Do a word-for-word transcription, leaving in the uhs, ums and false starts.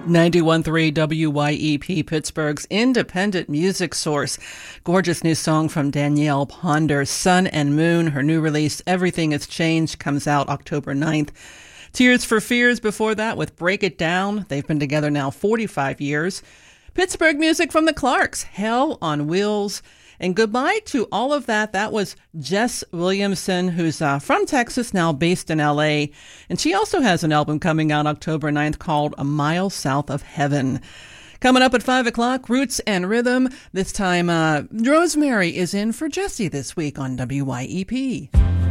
ninety-one point three W Y E P, Pittsburgh's independent music source. Gorgeous new song from Danielle Ponder, Sun and Moon. Her new release, Everything Has Changed, comes out October ninth. Tears for Fears before that with Break It Down. They've been together now forty-five years. Pittsburgh music from the Clarks, Hell on Wheels. And goodbye to all of that. That was Jess Williamson, who's uh, from Texas, now based in L A. And she also has an album coming out October ninth called A Mile South of Heaven. Coming up at five o'clock, Roots and Rhythm. This time, uh, Rosemary is in for Jesse this week on W Y E P.